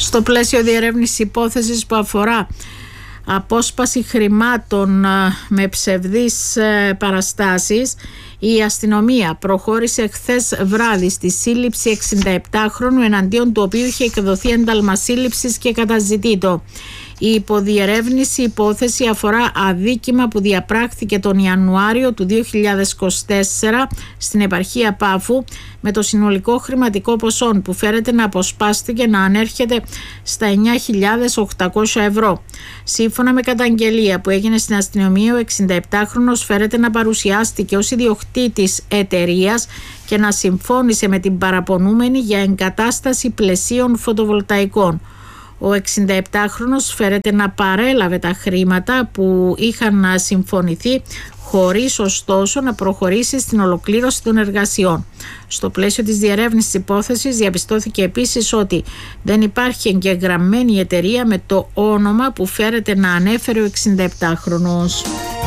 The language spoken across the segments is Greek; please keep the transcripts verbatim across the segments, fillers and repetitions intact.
Στο πλαίσιο διερεύνησης υπόθεσης που αφορά απόσπαση χρημάτων με ψευδείς παραστάσεις, η αστυνομία προχώρησε χθες βράδυ στη σύλληψη εξηνταεπτάχρονου εναντίον του οποίου είχε εκδοθεί ένταλμα σύλληψης και καταζητήτο. Η υποδιερεύνηση υπόθεση αφορά αδίκημα που διαπράχθηκε τον Ιανουάριο του δύο χιλιάδες είκοσι τέσσερα στην επαρχία Πάφου, με το συνολικό χρηματικό ποσό που φέρεται να αποσπάστηκε να ανέρχεται στα εννιά χιλιάδες οκτακόσια ευρώ. Σύμφωνα με καταγγελία που έγινε στην αστυνομία, ο εξηνταεπτάχρονος φέρεται να παρουσιάστηκε ως ιδιοκτήτης εταιρείας και να συμφώνησε με την παραπονούμενη για εγκατάσταση πλαισίων φωτοβολταϊκών. Ο εξηνταεπτάχρονος φέρεται να παρέλαβε τα χρήματα που είχαν συμφωνηθεί, χωρίς ωστόσο να προχωρήσει στην ολοκλήρωση των εργασιών. Στο πλαίσιο της διερεύνησης υπόθεσης διαπιστώθηκε επίσης ότι δεν υπάρχει εγγεγραμμένη εταιρεία με το όνομα που φέρεται να ανέφερε ο εξηνταεπτάχρονος.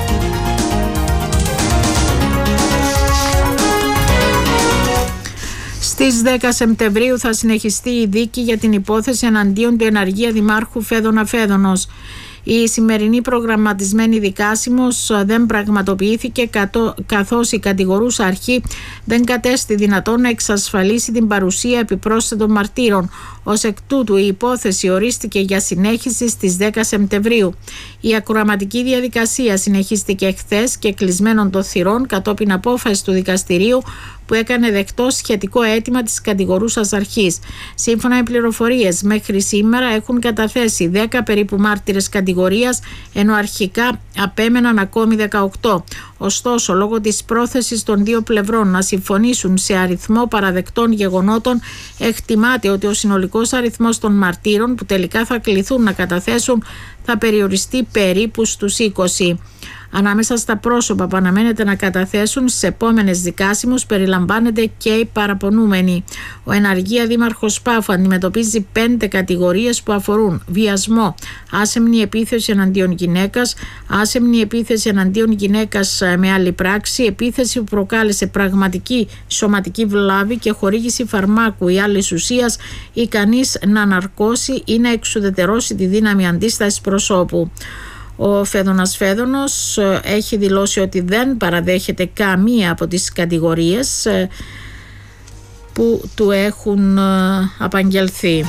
Στις δέκα Σεπτεμβρίου θα συνεχιστεί η δίκη για την υπόθεση εναντίον του εναργία δημάρχου Φέδωνα Φέδωνος. Η σημερινή προγραμματισμένη δικάσιμος δεν πραγματοποιήθηκε καθώς η κατηγορούσα αρχή δεν κατέστη δυνατόν να εξασφαλίσει την παρουσία επιπρόσθετων μαρτύρων. Ως εκ τούτου η υπόθεση ορίστηκε για συνέχιση στις δέκα Σεπτεμβρίου. Η ακροαματική διαδικασία συνεχίστηκε χθες και κλεισμένων των θυρών κατόπιν απόφαση του δικαστηρίου που έκανε δεκτό σχετικό αίτημα της κατηγορούσας αρχής. Σύμφωνα με πληροφορίες, μέχρι σήμερα έχουν καταθέσει δέκα περίπου μάρτυρες κατηγορίας, ενώ αρχικά απέμεναν ακόμη δεκαοκτώ. Ωστόσο, λόγω της πρόθεσης των δύο πλευρών να συμφωνήσουν σε αριθμό παραδεκτών γεγονότων, εκτιμάται ότι ο συνολικός αριθμός των μαρτύρων που τελικά θα κληθούν να καταθέσουν θα περιοριστεί περίπου στους είκοσι. Ανάμεσα στα πρόσωπα που αναμένεται να καταθέσουν στις επόμενες δικάσιμους περιλαμβάνεται και η παραπονούμενη. Ο εναργία δήμαρχος Πάφου αντιμετωπίζει πέντε κατηγορίες που αφορούν βιασμό, άσεμνη επίθεση εναντίον γυναίκας, άσεμνη επίθεση εναντίον γυναίκας με άλλη πράξη, επίθεση που προκάλεσε πραγματική σωματική βλάβη και χορήγηση φαρμάκου ή άλλης ουσίας ικανής να αναρκώσει ή να εξουδετερώσει τη δύναμη αντίστασης προσώπου. Ο Φέδωνας Φέδωνος έχει δηλώσει ότι δεν παραδέχεται καμία από τις κατηγορίες που του έχουν απαγγελθεί.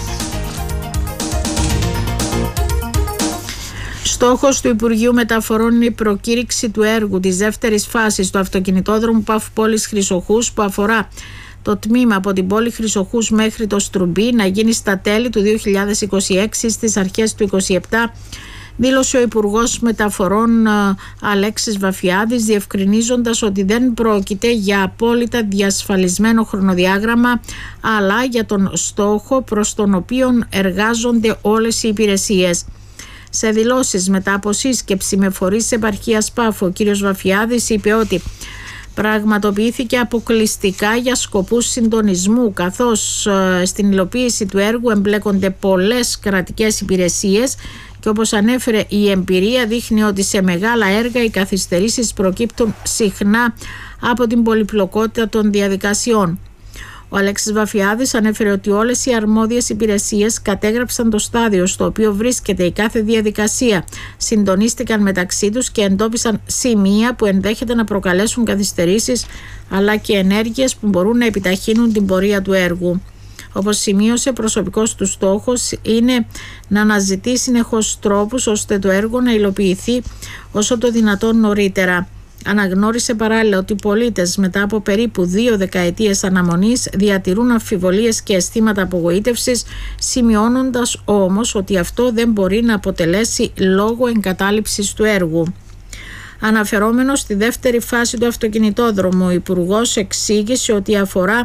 Στόχος του Υπουργείου Μεταφορών είναι η προκήρυξη του έργου της δεύτερης φάσης του αυτοκινητόδρομου Πάφου Πόλης Χρυσοχούς, που αφορά το τμήμα από την πόλη Χρυσοχούς μέχρι το Στρουμπί να γίνει στα τέλη του δύο χιλιάδες είκοσι έξι, στις αρχές του είκοσι επτά, δήλωσε ο Υπουργός Μεταφορών Αλέξης Βαφιάδης, διευκρινίζοντας ότι δεν πρόκειται για απόλυτα διασφαλισμένο χρονοδιάγραμμα, αλλά για τον στόχο προς τον οποίο εργάζονται όλες οι υπηρεσίες. Σε δηλώσεις μετά από σύσκεψη με φορείς της επαρχίας Πάφου, ο κ. Βαφιάδης είπε ότι πραγματοποιήθηκε αποκλειστικά για σκοπούς συντονισμού, καθώς στην υλοποίηση του έργου εμπλέκονται πολλές κρατικές υπηρεσίες και όπως ανέφερε, η εμπειρία δείχνει ότι σε μεγάλα έργα οι καθυστερήσεις προκύπτουν συχνά από την πολυπλοκότητα των διαδικασιών. Ο Αλέξης Βαφιάδης ανέφερε ότι όλες οι αρμόδιες υπηρεσίες κατέγραψαν το στάδιο στο οποίο βρίσκεται η κάθε διαδικασία, συντονίστηκαν μεταξύ τους και εντόπισαν σημεία που ενδέχεται να προκαλέσουν καθυστερήσεις, αλλά και ενέργειες που μπορούν να επιταχύνουν την πορεία του έργου. Όπως σημείωσε, προσωπικός του στόχος είναι να αναζητεί συνεχώς τρόπους ώστε το έργο να υλοποιηθεί όσο το δυνατόν νωρίτερα. Αναγνώρισε παράλληλα ότι οι πολίτες μετά από περίπου δύο δεκαετίες αναμονής διατηρούν αμφιβολίες και αισθήματα απογοήτευσης, σημειώνοντας όμως ότι αυτό δεν μπορεί να αποτελέσει λόγο εγκατάλειψης του έργου. Αναφερόμενος στη δεύτερη φάση του αυτοκινητόδρομου, ο Υπουργός εξήγησε ότι αφορά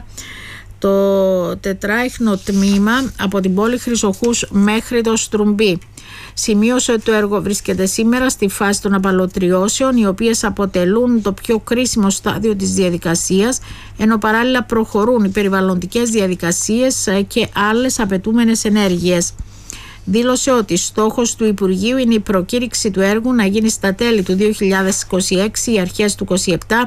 το τετράιχνο τμήμα από την πόλη Χρυσοχούς μέχρι το Στρουμπί. Σημείωσε ότι το έργο βρίσκεται σήμερα στη φάση των απαλωτριώσεων, οι οποίες αποτελούν το πιο κρίσιμο στάδιο της διαδικασίας, ενώ παράλληλα προχωρούν οι περιβαλλοντικές διαδικασίες και άλλες απαιτούμενες ενέργειες. Δήλωσε ότι στόχος του Υπουργείου είναι η προκήρυξη του έργου να γίνει στα τέλη του δύο χιλιάδες είκοσι έξι ή αρχές του είκοσι επτά,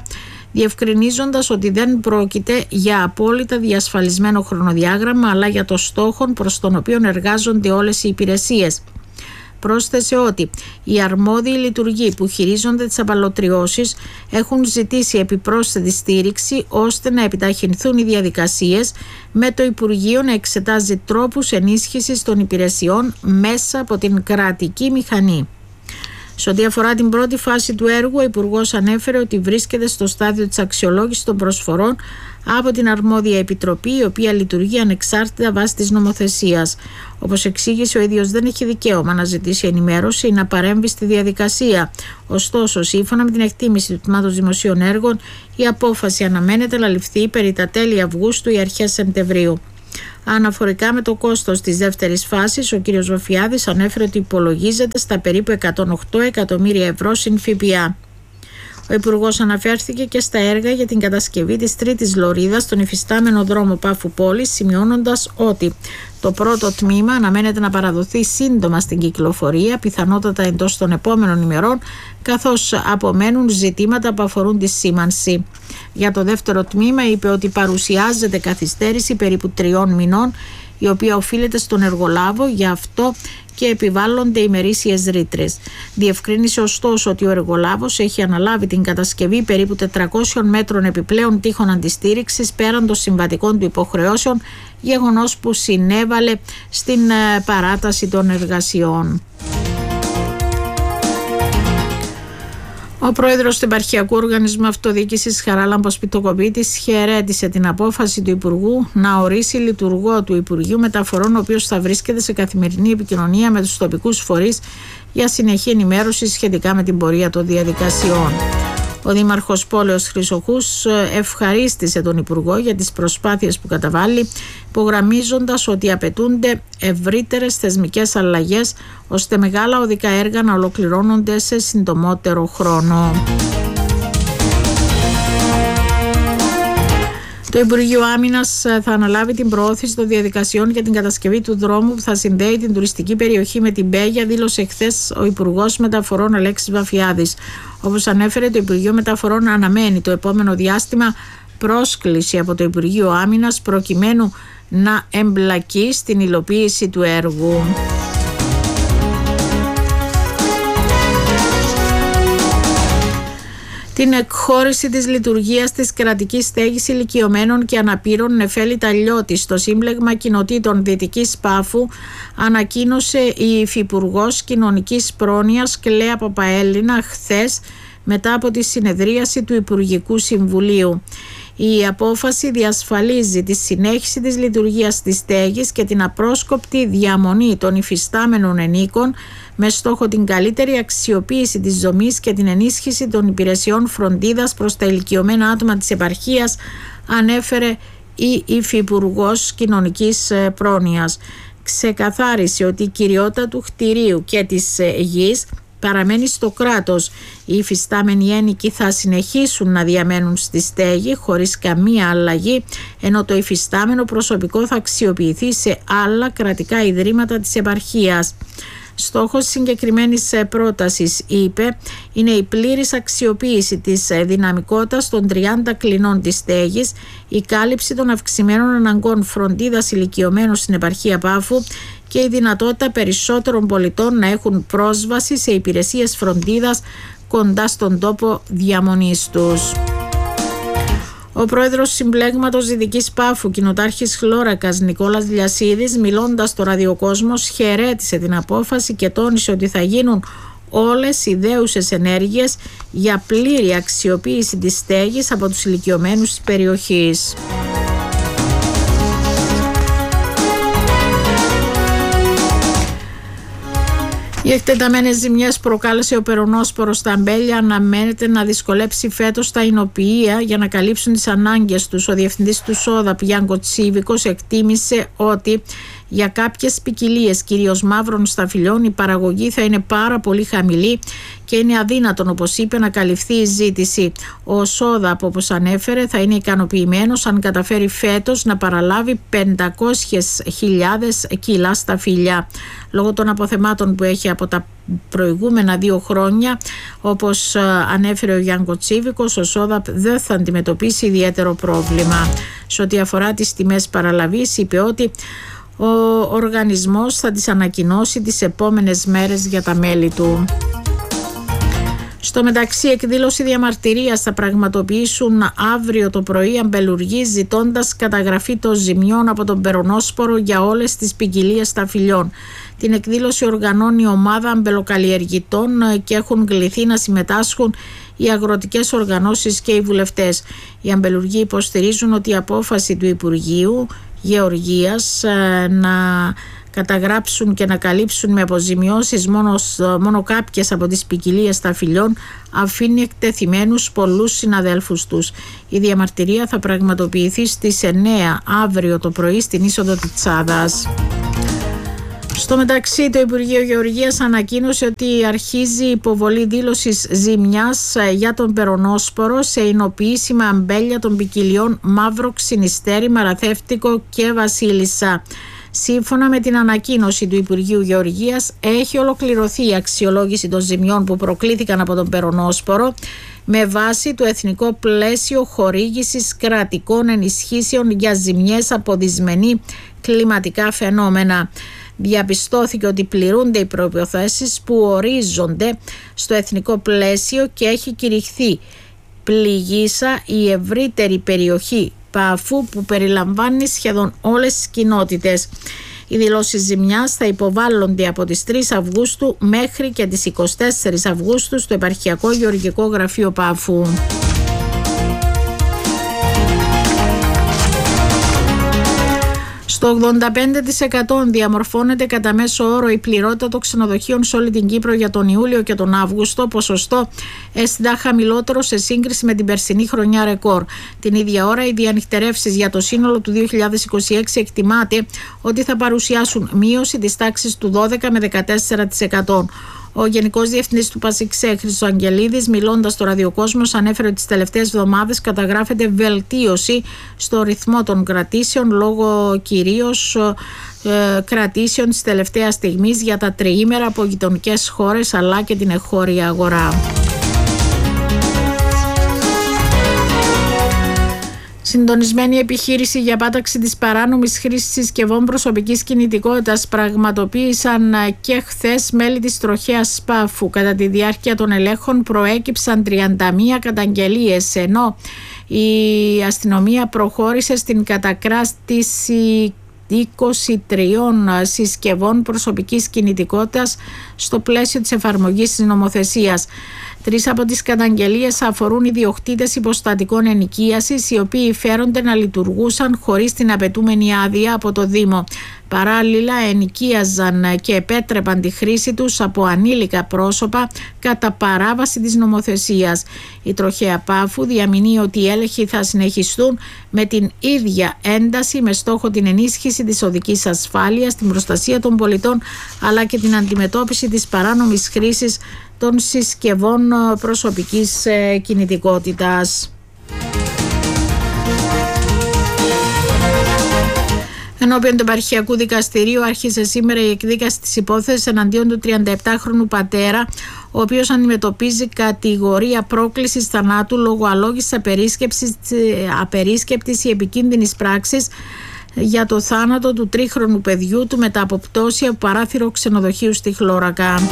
διευκρινίζοντας ότι δεν πρόκειται για απόλυτα διασφαλισμένο χρονοδιάγραμμα, αλλά για το στόχο προς τον οποίο εργάζονται όλες οι υπηρεσίες. Πρόσθεσε ότι οι αρμόδιοι λειτουργοί που χειρίζονται τις απαλωτριώσεις έχουν ζητήσει επιπρόσθετη στήριξη ώστε να επιταχυνθούν οι διαδικασίες, με το Υπουργείο να εξετάζει τρόπους ενίσχυσης των υπηρεσιών μέσα από την κρατική μηχανή. Σε ό,τι αφορά την πρώτη φάση του έργου, ο Υπουργός ανέφερε ότι βρίσκεται στο στάδιο της αξιολόγησης των προσφορών από την αρμόδια επιτροπή, η οποία λειτουργεί ανεξάρτητα βάσει της νομοθεσίας. Όπως εξήγησε, ο ίδιος δεν έχει δικαίωμα να ζητήσει ενημέρωση ή να παρέμβει στη διαδικασία. Ωστόσο, σύμφωνα με την εκτίμηση του Τμήματος Δημοσίων Έργων, η απόφαση αναμένεται να ληφθεί περί τα τέλη Αυγούστου ή αρχές Σεπτεμβρίου. Αναφορικά με το κόστος της δεύτερης φάσης, ο κ. Βαφιάδης ανέφερε ότι υπολογίζεται στα περίπου εκατόν οκτώ εκατομμύρια ευρώ συν ΦΠΑ. Ο Υπουργός αναφέρθηκε και στα έργα για την κατασκευή της τρίτης λωρίδας στον υφιστάμενο δρόμο Πάφου Πόλης, σημειώνοντας ότι το πρώτο τμήμα αναμένεται να παραδοθεί σύντομα στην κυκλοφορία, πιθανότατα εντός των επόμενων ημερών, καθώς απομένουν ζητήματα που αφορούν τη σήμανση. Για το δεύτερο τμήμα είπε ότι παρουσιάζεται καθυστέρηση περίπου τριών μηνών, η οποία οφείλεται στον εργολάβο, γι' αυτό και επιβάλλονται ημερήσιες ρήτρες. Διευκρίνησε ωστόσο ότι ο εργολάβος έχει αναλάβει την κατασκευή περίπου τετρακόσιων μέτρων επιπλέον τείχων αντιστήριξης πέραν των συμβατικών του υποχρεώσεων, γεγονός που συνέβαλε στην παράταση των εργασιών. Ο πρόεδρος του Επαρχιακού Οργανισμού Αυτοδιοίκησης Χαράλαμπος Πιτοκοπίτης χαιρέτησε την απόφαση του Υπουργού να ορίσει λειτουργό του Υπουργείου Μεταφορών, ο οποίος θα βρίσκεται σε καθημερινή επικοινωνία με τους τοπικούς φορείς για συνεχή ενημέρωση σχετικά με την πορεία των διαδικασιών. Ο Δήμαρχος Πόλεως Χρυσοχούς ευχαρίστησε τον Υπουργό για τις προσπάθειες που καταβάλει, υπογραμμίζοντας ότι απαιτούνται ευρύτερες θεσμικές αλλαγές ώστε μεγάλα οδικά έργα να ολοκληρώνονται σε συντομότερο χρόνο. Το Υπουργείο Άμυνας θα αναλάβει την προώθηση των διαδικασιών για την κατασκευή του δρόμου που θα συνδέει την τουριστική περιοχή με την Πέγια, δήλωσε χθες ο Υπουργός Μεταφορών Αλέξης Βαφιάδης. Όπως ανέφερε, το Υπουργείο Μεταφορών αναμένει το επόμενο διάστημα πρόσκληση από το Υπουργείο Άμυνας προκειμένου να εμπλακεί στην υλοποίηση του έργου. Την εκχώρηση της λειτουργίας της κρατικής στέγης ηλικιωμένων και αναπήρων Νεφέλη Ταλιώτη στο Σύμπλεγμα Κοινοτήτων Δυτικής Πάφου ανακοίνωσε η Υφυπουργός Κοινωνικής Πρόνοιας Κλέα Παπαέλληνα χθες μετά από τη συνεδρίαση του Υπουργικού Συμβουλίου. Η απόφαση διασφαλίζει τη συνέχιση της λειτουργίας της στέγης και την απρόσκοπτη διαμονή των υφιστάμενων ενίκων με στόχο την καλύτερη αξιοποίηση της δομής και την ενίσχυση των υπηρεσιών φροντίδας προς τα ηλικιωμένα άτομα της επαρχίας, ανέφερε η Υφυπουργός Κοινωνικής Πρόνοιας. Ξεκαθάρισε ότι η κυριότητα του κτηρίου και της γης παραμένει στο κράτος. Οι υφιστάμενοι ένικοι θα συνεχίσουν να διαμένουν στη στέγη χωρίς καμία αλλαγή, ενώ το υφιστάμενο προσωπικό θα αξιοποιηθεί σε άλλα κρατικά ιδρύματα της επαρχίας. Στόχος συγκεκριμένης πρότασης, είπε, είναι η πλήρης αξιοποίηση της δυναμικότητας των τριάντα κλινών της στέγης, η κάλυψη των αυξημένων αναγκών φροντίδας ηλικιωμένων στην επαρχία Πάφου και η δυνατότητα περισσότερων πολιτών να έχουν πρόσβαση σε υπηρεσίες φροντίδας κοντά στον τόπο διαμονής τους. Ο πρόεδρος Συμπλέγματος Δυτικής Πάφου, κοινοτάρχης Χλώρακας Νικόλας Λιασίδης, μιλώντας στο ραδιοκόσμος, χαιρέτησε την απόφαση και τόνισε ότι θα γίνουν όλες οι δέουσες ενέργειες για πλήρη αξιοποίηση της στέγης από τους ηλικιωμένους της περιοχής. Οι εκτεταμένες ζημιές που προκάλεσε ο περονόσπορος στα αμπέλια αναμένεται να δυσκολέψει φέτος τα εινοποιεία για να καλύψουν τις ανάγκες τους. Ο διευθυντής του ΣΟΔΑΠ, Γιάνγκο Τσίβικος, εκτίμησε ότι Για κάποιες ποικιλίες, κυρίως μαύρων σταφυλιών, η παραγωγή θα είναι πάρα πολύ χαμηλή και είναι αδύνατον, όπως είπε, να καλυφθεί η ζήτηση. Ο ΣΟΔΑΠ, όπως ανέφερε, θα είναι ικανοποιημένος αν καταφέρει φέτος να παραλάβει πεντακόσιες χιλιάδες κιλά σταφύλια. Λόγω των αποθεμάτων που έχει από τα προηγούμενα δύο χρόνια, όπως ανέφερε ο Γιάνκο Τσίβικος, ο ΣΟΔΑΠ δεν θα αντιμετωπίσει ιδιαίτερο πρόβλημα. Σε ό,τι αφορά τις τιμές παραλαβής, είπε ότι ο οργανισμός θα τις ανακοινώσει τις επόμενες μέρες για τα μέλη του. Στο μεταξύ, εκδήλωση διαμαρτυρίας θα πραγματοποιήσουν αύριο το πρωί αμπελουργοί, ζητώντας καταγραφή των ζημιών από τον περονόσπορο για όλες τις ποικιλίες σταφυλιών. Την εκδήλωση οργανώνει η ομάδα αμπελοκαλλιεργητών και έχουν κληθεί να συμμετάσχουν οι αγροτικές οργανώσεις και οι βουλευτές. Οι αμπελουργοί υποστηρίζουν ότι η απόφαση του Υπουργείου Γεωργίας να καταγράψουν και να καλύψουν με αποζημιώσεις μόνο, μόνο κάποιες από τις ποικιλίες σταφυλιών αφήνει εκτεθειμένους πολλούς συναδέλφους τους. Η διαμαρτυρία θα πραγματοποιηθεί στις εννέα αύριο το πρωί στην είσοδο της Τσάδας. Στο μεταξύ, το Υπουργείο Γεωργίας ανακοίνωσε ότι αρχίζει η υποβολή δήλωσης ζημιάς για τον περονόσπορο σε εινοποιήσιμα αμπέλια των ποικιλιών μαύρο ξινιστέρι, μαραθεύτικο και βασίλισσα. Σύμφωνα με την ανακοίνωση του Υπουργείου Γεωργίας, έχει ολοκληρωθεί η αξιολόγηση των ζημιών που προκλήθηκαν από τον περονόσπορο με βάση το εθνικό πλαίσιο χορήγησης κρατικών ενισχύσεων για ζημιές από δυσμενή κλιματικά φαινόμενα. Διαπιστώθηκε ότι πληρούνται οι προϋποθέσεις που ορίζονται στο εθνικό πλαίσιο και έχει κηρυχθεί πληγήσα η ευρύτερη περιοχή Παφού που περιλαμβάνει σχεδόν όλες τις κοινότητες. Οι δηλώσεις ζημιάς θα υποβάλλονται από τις τρεις Αυγούστου μέχρι και τις εικοστή τέταρτη Αυγούστου στο Επαρχιακό Γεωργικό Γραφείο Παφού. Στο ογδόντα πέντε τοις εκατό διαμορφώνεται κατά μέσο όρο η πληρότητα των ξενοδοχείων σε όλη την Κύπρο για τον Ιούλιο και τον Αύγουστο, ποσοστό αισθητά χαμηλότερο σε σύγκριση με την περσινή χρονιά ρεκόρ. Την ίδια ώρα, οι διανυχτερεύσεις για το σύνολο του δύο χιλιάδες είκοσι έξι εκτιμάται ότι θα παρουσιάσουν μείωση της τάξης του δώδεκα με δεκατέσσερα τοις εκατό. Ο Γενικός Διευθυντής του ΠΑΣΙΞΕ, Χρήστος Αγγελίδης, μιλώντας στο Ραδιοκόσμος, ανέφερε ότι τις τελευταίες εβδομάδες καταγράφεται βελτίωση στο ρυθμό των κρατήσεων λόγω κυρίως ε, κρατήσεων της τελευταίας στιγμής για τα τριήμερα από γειτονικές χώρες αλλά και την εγχώρια αγορά. Συντονισμένη επιχείρηση για πάταξη της παράνομης χρήσης συσκευών προσωπικής κινητικότητας πραγματοποίησαν και χθες μέλη της τροχέας Πάφου. Κατά τη διάρκεια των ελέγχων προέκυψαν τριάντα μία καταγγελίες, ενώ η αστυνομία προχώρησε στην κατακράτηση είκοσι τριών συσκευών προσωπικής κινητικότητας στο πλαίσιο της εφαρμογής της νομοθεσίας. Τρεις από τις καταγγελίες αφορούν ιδιοκτήτες υποστατικών ενοικίασης, οι οποίοι φέρονται να λειτουργούσαν χωρίς την απαιτούμενη άδεια από το Δήμο. Παράλληλα, ενοικίαζαν και επέτρεπαν τη χρήση τους από ανήλικα πρόσωπα κατά παράβαση της νομοθεσίας. Η τροχέα Πάφου διαμηνύει ότι οι έλεγχοι θα συνεχιστούν με την ίδια ένταση με στόχο την ενίσχυση της οδικής ασφάλειας, την προστασία των πολιτών αλλά και την αντιμετώπιση της παράνομης χρήσης των συσκευών προσωπικής κινητικότητας. Ενώπιον του Επαρχιακού Δικαστηρίου άρχισε σήμερα η εκδίκαση της υπόθεσης εναντίον του τριανταεπτάχρονου πατέρα, ο οποίος αντιμετωπίζει κατηγορία πρόκλησης θανάτου λόγω αλόγης απερίσκεπτης ή επικίνδυνης πράξης για το θάνατο του τρίχρονου παιδιού του μετά από πτώση από παράθυρο ξενοδοχείου στη Χλώρακα.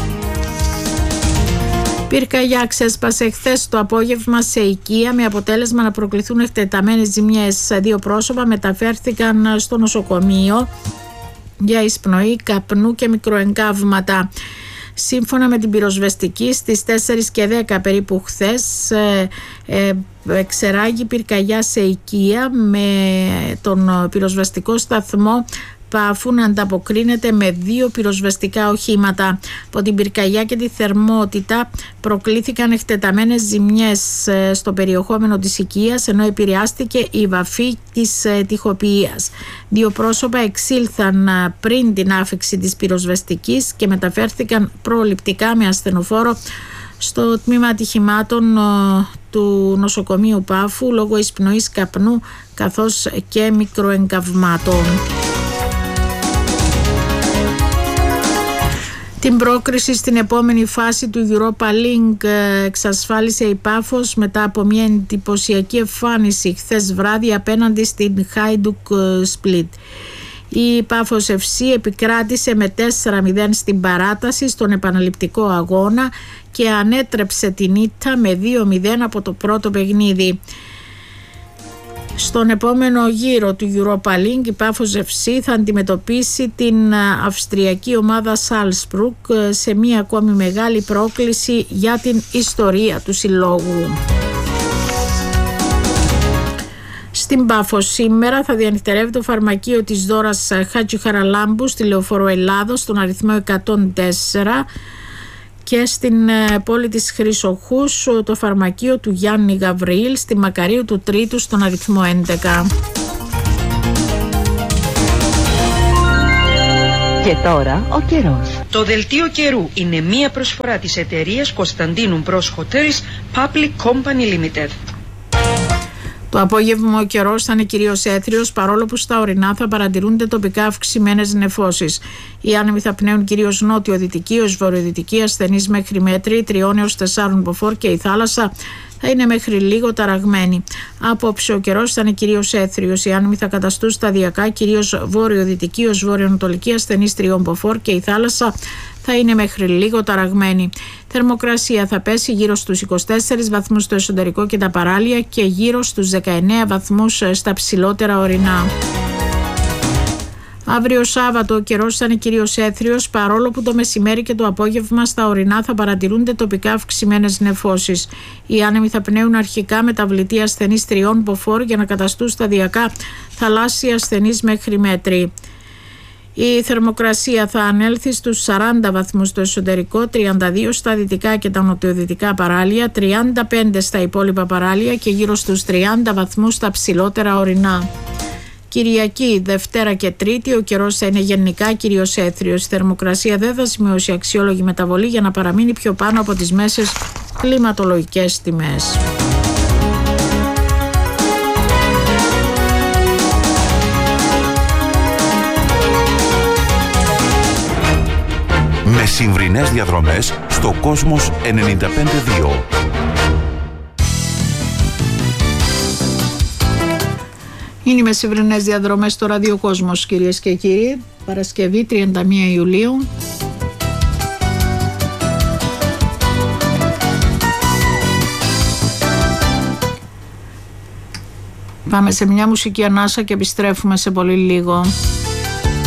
Πυρκαγιά ξέσπασε χθες το απόγευμα σε οικία με αποτέλεσμα να προκληθούν εκτεταμένες ζημιές. Δύο πρόσωπα μεταφέρθηκαν στο νοσοκομείο για εισπνοή καπνού και μικροεγκάβματα. Σύμφωνα με την πυροσβεστική, στις τέσσερις και δέκα περίπου χθες ε, ε, εξεράγει πυρκαγιά σε οικία με τον πυροσβεστικό σταθμό Πάφου να ανταποκρίνεται με δύο πυροσβεστικά οχήματα. Από την πυρκαγιά και τη θερμότητα προκλήθηκαν εκτεταμένες ζημιές στο περιεχόμενο της οικίας, ενώ επηρεάστηκε η βαφή της τοιχοποιίας. Δύο πρόσωπα εξήλθαν πριν την άφιξη της πυροσβεστικής και μεταφέρθηκαν προληπτικά με ασθενοφόρο στο τμήμα ατυχημάτων του νοσοκομείου Πάφου λόγω εισπνοής καπνού καθώς και μικροεγκαυμάτων. Την πρόκριση στην επόμενη φάση του Europa League εξασφάλισε η Πάφος μετά από μια εντυπωσιακή εμφάνιση χθες βράδυ απέναντι στην Hajduk Split. Η Πάφος εφ σι επικράτησε με τέσσερα μηδέν στην παράταση στον επαναληπτικό αγώνα και ανέτρεψε την ήττα με δύο μηδέν από το πρώτο παιχνίδι. Στον επόμενο γύρο του Europa League η Πάφος εφ σι θα αντιμετωπίσει την αυστριακή ομάδα Salzburg σε μια ακόμη μεγάλη πρόκληση για την ιστορία του συλλόγου. Στην Πάφο σήμερα θα διανυκτερεύει το φαρμακείο της Δώρας Χατζηχαραλάμπου στη Λεωφόρο Ελλάδος στον αριθμό εκατόν τέσσερα και στην πόλη της Χρυσοχούς το φαρμακείο του Γιάννη Γαβριήλ στη Μακαρίου του Τρίτου στον αριθμό έντεκα. Και τώρα ο καιρός. Το δελτίο καιρού είναι μία προσφορά της εταιρείας Κωνσταντίνου Bros Hotels Public Company Limited. Το απόγευμα ο καιρός θα είναι κυρίως έθριος, παρόλο που στα ορεινά θα παρατηρούνται τοπικά αυξημένες νεφώσεις. Οι άνεμοι θα πνέουν κυρίως νότιο-δυτική ως βορειοδυτική, ασθενείς μέχρι μέτρη, τριών έως τεσσάρων μποφόρ και η θάλασσα θα είναι μέχρι λίγο ταραγμένη. Απόψε ο καιρός θα είναι κυρίως έθριος. Οι άνεμοι θα καταστούν σταδιακά κυρίως βόρειο-δυτική ως βορειοανατολική, ασθενείς τριών μποφόρ και η θάλασσα θα είναι μέχρι λίγο ταραγμένη. Θερμοκρασία θα πέσει γύρω στους είκοσι τέσσερις βαθμούς στο εσωτερικό και τα παράλια και γύρω στους δεκαεννέα βαθμούς στα ψηλότερα ορεινά. Αύριο Σάββατο ο καιρός θα είναι κυρίως έθριος, παρόλο που το μεσημέρι και το απόγευμα στα ορεινά θα παρατηρούνται τοπικά αυξημένες νεφώσεις. Οι άνεμοι θα πνέουν αρχικά μεταβλητή ασθενείς τριών μποφόρ για να καταστούν σταδιακά θαλάσσια ασθενείς μέχρι μέτρη. Η θερμοκρασία θα ανέλθει στους σαράντα βαθμούς στο εσωτερικό, τριάντα δύο στα δυτικά και τα νοτιοδυτικά παράλια, τριάντα πέντε στα υπόλοιπα παράλια και γύρω στους τριάντα βαθμούς στα ψηλότερα ορεινά. Κυριακή, Δευτέρα και Τρίτη ο καιρός θα είναι γενικά κυρίως έθριος. Η θερμοκρασία δεν θα σημειώσει αξιόλογη μεταβολή για να παραμείνει πιο πάνω από τις μέσες κλιματολογικές τιμές. Με συμβρινές διαδρομές στο Κόσμος ενενήντα πέντε δύο. Είναι οι μεσημβρινές διαδρομές στο ραδιοκόσμος, κυρίες και κύριοι. Παρασκευή τριάντα μία Ιουλίου. Πάμε σε μια μουσική ανάσα και επιστρέφουμε σε πολύ λίγο.